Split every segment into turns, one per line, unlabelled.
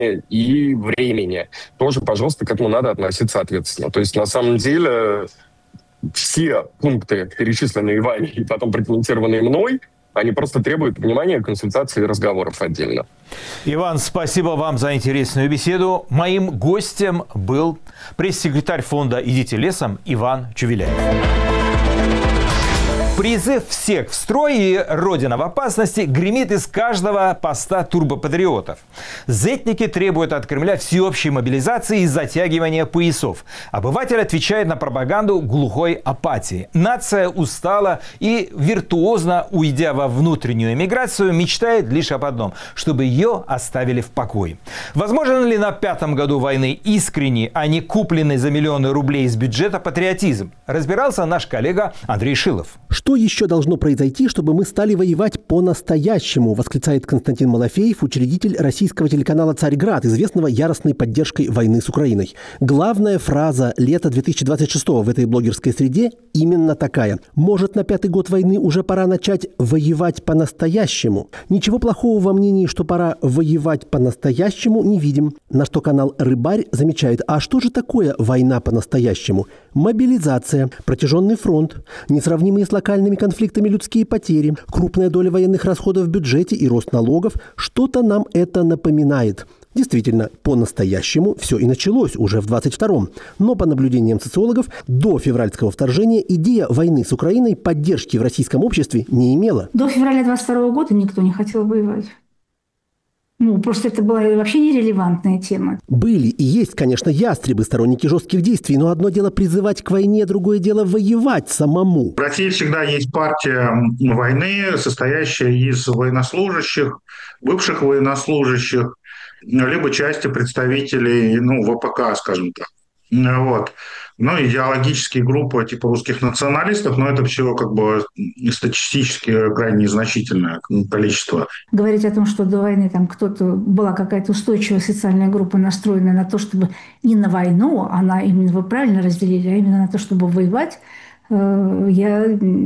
и времени. Тоже, пожалуйста, к этому надо относиться ответственно. То есть, на самом деле, все пункты, перечисленные вами и потом прокомментированные мной, они просто требуют внимания, консультаций и разговоров отдельно.
Иван, спасибо вам за интересную беседу. Моим гостем был пресс-секретарь фонда «Идите лесом» Иван Чувиляев. Призыв всех в строй и Родина в опасности гремит из каждого поста турбопатриотов. Зетники требуют от Кремля всеобщей мобилизации и затягивания поясов. Обыватель отвечает на пропаганду глухой апатии. Нация устала и, виртуозно уйдя во внутреннюю эмиграцию, мечтает лишь об одном – чтобы ее оставили в покое. Возможен ли на 5-м году войны искренний, а не купленный за миллионы рублей из бюджета патриотизм? Разбирался наш коллега Андрей Шилов.
Что еще должно произойти, чтобы мы стали воевать по-настоящему, восклицает Константин Малафеев, учредитель российского телеканала «Царьград», известного яростной поддержкой войны с Украиной. Главная фраза лета 2026-го в этой блогерской среде именно такая. Может, на 5-й год войны уже пора начать воевать по-настоящему? Ничего плохого во мнении, что пора воевать по-настоящему, не видим. На что канал «Рыбарь» замечает, а что же такое война по-настоящему? Мобилизация, протяженный фронт, несравнимые с локальными конфликтами людские потери, крупная доля военных расходов в бюджете и рост налогов. Что-то нам это напоминает. Действительно, по-настоящему все и началось уже в 22-м. Но по наблюдениям социологов, до февральского вторжения идея войны с Украиной поддержки в российском обществе не имела.
До февраля 22 года никто не хотел воевать. Просто это была вообще нерелевантная тема.
Были и есть, конечно, ястребы, сторонники жестких действий, но одно дело призывать к войне, другое дело воевать самому.
В России всегда есть партия войны, состоящая из военнослужащих, бывших военнослужащих, либо части представителей, ВПК, скажем так. Вот. Идеологические группы типа русских националистов, но это все статистически крайне незначительное количество.
Говорить о том, что до войны там была какая-то устойчивая социальная группа, настроенная на то, чтобы не на войну, именно вы правильно разделили, а именно на то, чтобы воевать, я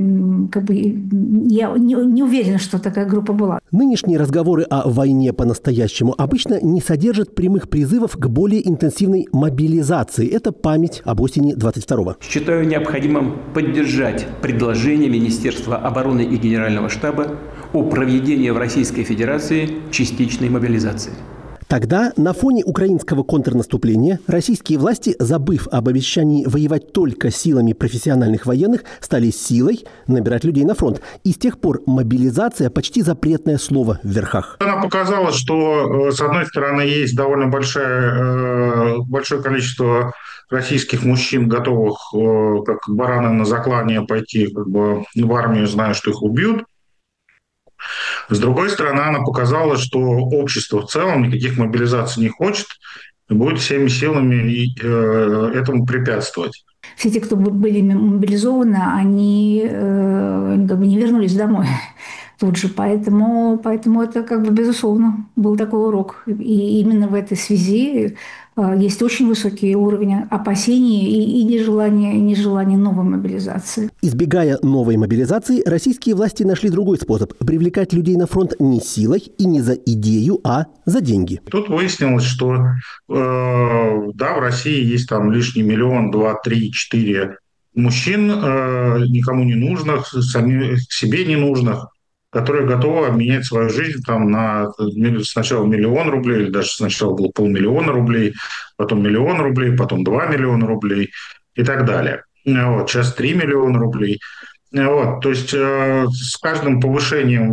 не уверена, что такая группа была.
Нынешние разговоры о войне по-настоящему обычно не содержат прямых призывов к более интенсивной мобилизации. Это память об осени 22-го.
Считаю необходимым поддержать предложение Министерства обороны и Генерального штаба о проведении в Российской Федерации частичной мобилизации.
Тогда на фоне украинского контрнаступления российские власти, забыв об обещании воевать только силами профессиональных военных, стали силой набирать людей на фронт. И с тех пор мобилизация почти запретное слово в верхах.
Она показала, что, с одной стороны, есть довольно большое количество российских мужчин, готовых, как бараны на заклание, пойти в армию, зная, что их убьют. С другой стороны, она показала, что общество в целом никаких мобилизаций не хочет и будет всеми силами этому препятствовать.
Все те, кто были мобилизованы, они не вернулись домой тут же. Поэтому это безусловно был такой урок. И именно в этой связи есть очень высокий уровень опасений и нежелания новой мобилизации.
Избегая новой мобилизации, российские власти нашли другой способ – привлекать людей на фронт не силой и не за идею, а за деньги.
Тут выяснилось, что в России есть лишний 1 миллион, 2, 3, 4 мужчин, никому не нужных, себе не нужных, которые готовы обменять свою жизнь на сначала 1 миллион рублей, или даже сначала было 500 000 рублей, потом 1 миллион рублей, потом 2 миллиона рублей и так далее. Сейчас 3 миллиона рублей. То есть с каждым повышением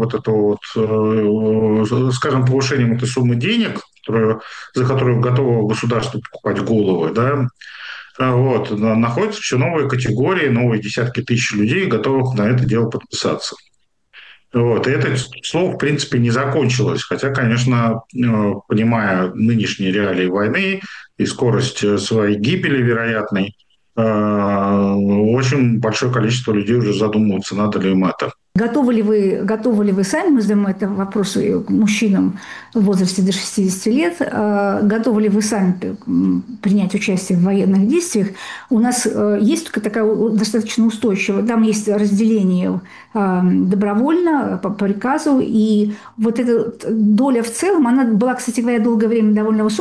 повышением этой суммы денег, за которую готово государство покупать головы, находятся все новые категории, новые десятки тысяч людей, готовых на это дело подписаться. И это слово, в принципе, не закончилось. Хотя, конечно, понимая нынешние реалии войны и скорость своей гибели вероятной, очень большое количество людей уже задумываются, надо ли им это.
Готовы ли вы сами, мы задаем это вопрос мужчинам в возрасте до 60 лет, готовы ли вы сами принять участие в военных действиях? У нас есть такая достаточно устойчивая, там есть разделение добровольно, по приказу, и вот эта доля в целом, она была, кстати говоря, долгое время довольно высокой.